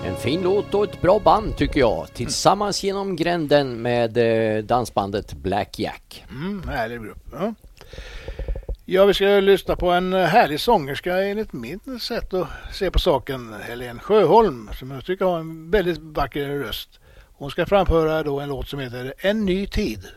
En fin låt och ett bra band tycker jag. Tillsammans genom gränden med dansbandet Black Jack. Härlig grupp. Ja. Ja, vi ska lyssna på en härlig sångerska enligt mitt sätt att se på saken. Helen Sjöholm, som jag tycker har en väldigt vacker röst. Hon ska framföra då en låt som heter En ny tid.